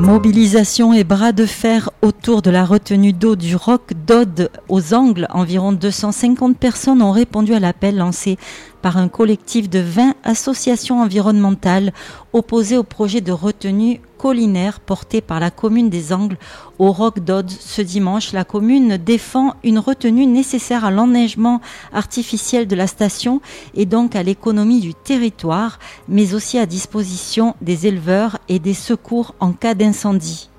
Mobilisation et bras de fer autour de la retenue d'eau du Roc d'Aude aux Angles. Environ 250 personnes ont répondu à l'appel lancé par un collectif de 20 associations environnementales opposées au projet de retenue collinaire porté par la commune des Angles au Roc d'Aude. Ce dimanche, la commune défend une retenue nécessaire à l'enneigement artificiel de la station et donc à l'économie du territoire, mais aussi à disposition des éleveurs et des secours en cas d'incendie.